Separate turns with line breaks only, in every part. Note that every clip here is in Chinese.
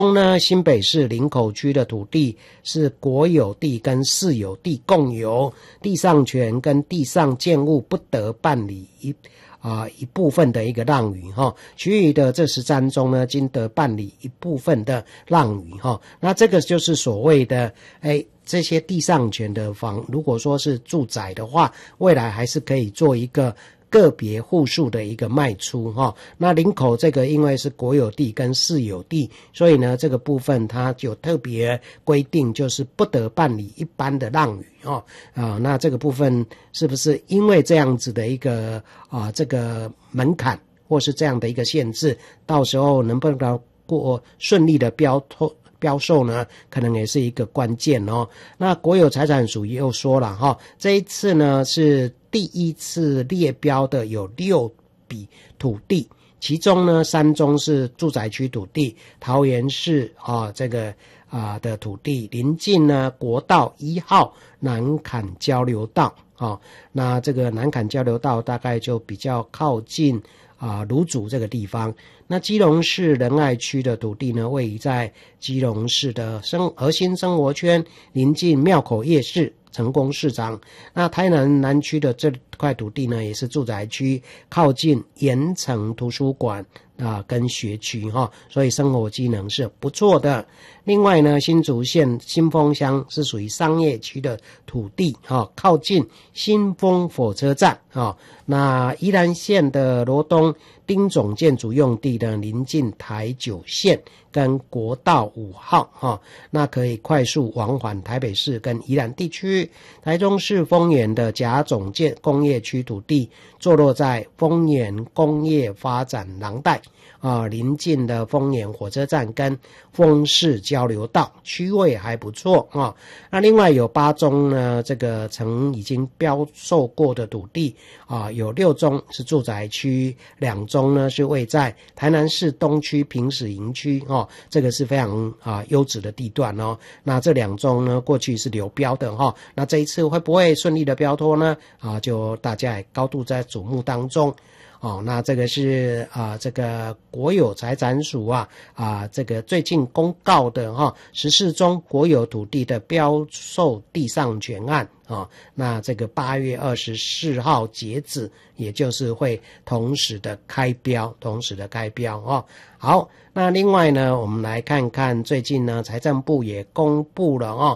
呢，新北市林口区的土地是国有地跟市有地共有，地上权跟地上建物不得办理一部分的一个让与哈，其余的这13宗呢，均得办理一部分的让与哈。那这个就是所谓的这些地上权的如果说是住宅的话，未来还是可以做一个个别户数的一个卖出哈。那林口这个因为是国有地跟市有地，所以呢这个部分它就特别规定，就是不得办理一般的让与那这个部分是不是因为这样子的一个这个门槛或是这样的一个限制，到时候能不能过顺利的标售呢，可能也是一个关键哦。那国有财产署又说了这一次呢是第一次列标的有6笔土地，其中呢3宗是住宅区土地，桃园市这个的土地临近呢国道1号南坎交流道那这个南坎交流道大概就比较靠近芦竹这个地方。那基隆市仁爱区的土地呢，位于在基隆市的核心生活圈，临近庙口夜市、成功市场。那台南南区的这块土地呢，也是住宅区，靠近盐城图书馆跟学区所以生活机能是不错的。另外呢，新竹县新丰乡是属于商业区的土地靠近新丰火车站那宜兰县的罗东丁总建筑用地呢，临近台九线跟国道5号那可以快速往返台北市跟宜兰地区。台中市丰原的甲总建工业区土地坐落在丰原工业发展廊带临近的丰原火车站跟丰市交流道，区位还不错那另外有8宗呢，这个已经标售过的土地有6宗是住宅区，2宗呢是位在台南市东区平使营区这个是非常优质的地段那这2宗呢过去是流标的那这一次会不会顺利的标脱呢就大家也高度在瞩目当中那这个是这个国有财产署这个最近公告的14宗国有土地的标售地上权案那这个8月24号截止，也就是会同时的开标好，那另外呢，我们来看看最近呢，财政部也公布了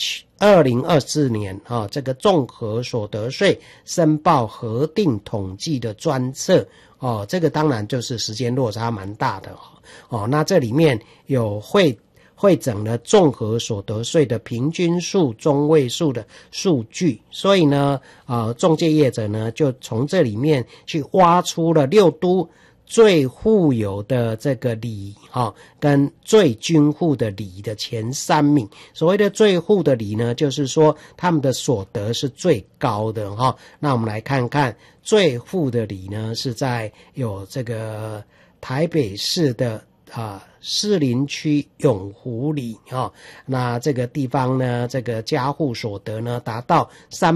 2024年这个综合所得税申报核定统计的专册这个当然就是时间落差蛮大的那这里面有汇整了综合所得税的平均数、中位数的数据，所以呢仲介业者呢就从这里面去挖出了6都最富有的这个里跟最均富的里的前3名。所谓的最富的里呢，就是说他们的所得是最高的那我们来看看最富的里呢，是在有这个台北市的士林区永福里那这个地方呢，这个家户所得呢达到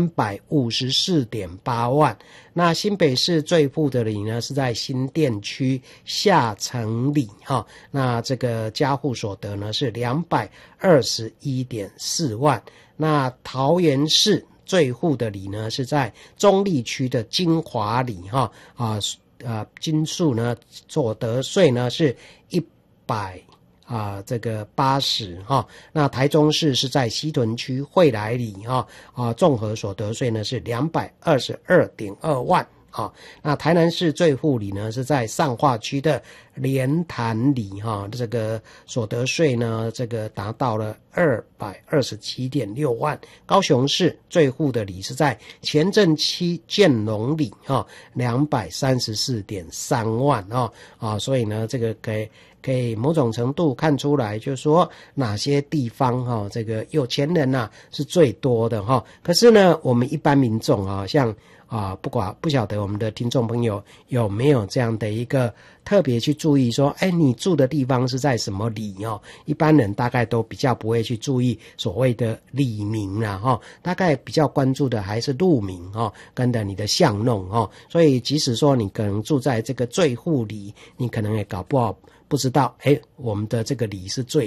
354.8 万。那新北市最富的里呢是在新店区下城里那这个家户所得呢是 221.4 万。那桃园市最富的里呢是在中坜区的金华里金数呢所得税呢是180那台中市是在西屯区惠来里综合所得税呢是 222.2 万那台南市最富里呢是在上化区的莲潭里这个所得税呢这个达到了 227.6 万。高雄市最富的里是在前镇区建龙里234.3 万所以呢这个可以某种程度看出来，就是说哪些地方这个有钱人是最多的可是呢我们一般民众像不晓得我们的听众朋友有没有这样的一个特别去注意说你住的地方是在什么里一般人大概都比较不会去注意所谓的里名大概比较关注的还是路名跟着你的巷弄所以即使说你可能住在这个最富里，你可能也搞不好不知道我们的这个理是最